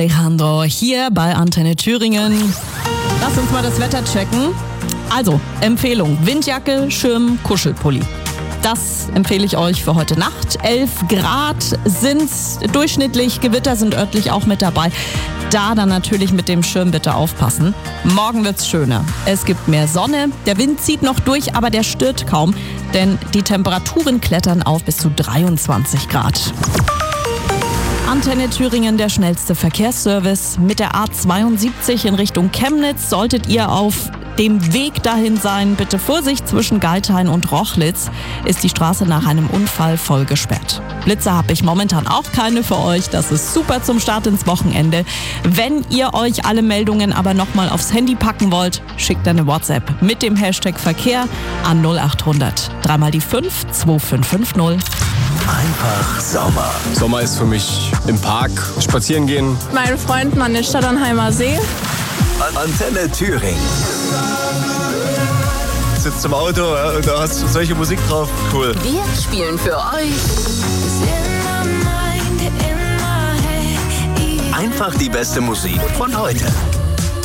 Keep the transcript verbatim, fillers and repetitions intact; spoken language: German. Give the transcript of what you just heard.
Alejandro hier bei Antenne Thüringen. Lass uns mal das Wetter checken. Also, Empfehlung: Windjacke, Schirm, Kuschelpulli. Das empfehle ich euch für heute Nacht. elf Grad sind's durchschnittlich, Gewitter sind örtlich auch mit dabei. Da dann natürlich mit dem Schirm bitte aufpassen. Morgen wird's schöner. Es gibt mehr Sonne, der Wind zieht noch durch, aber der stört kaum, denn die Temperaturen klettern auf bis zu dreiundzwanzig Grad. Antenne Thüringen, der schnellste Verkehrsservice. Mit der A zweiundsiebzig in Richtung Chemnitz solltet ihr auf dem Weg dahin sein. Bitte Vorsicht, zwischen Geithain und Rochlitz ist die Straße nach einem Unfall voll gesperrt. Blitze habe ich momentan auch keine für euch. Das ist super zum Start ins Wochenende. Wenn ihr euch alle Meldungen aber nochmal aufs Handy packen wollt, schickt eine WhatsApp mit dem Hashtag Verkehr an null acht hundert. Dreimal die fünf, zwei fünf fünf null. Einfach Sommer. Sommer ist für mich im Park spazieren gehen. Mein Freund, man in Stadt-Anheimer See. Antenne Thüringen. Sitzt im Auto, ja, und da hast du solche Musik drauf. Cool. Wir spielen für euch Einfach die beste Musik von heute.